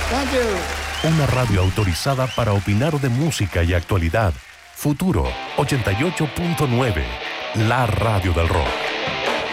Thank you. Una radio autorizada para opinar de música y actualidad. Futuro 88.9, la radio del rock.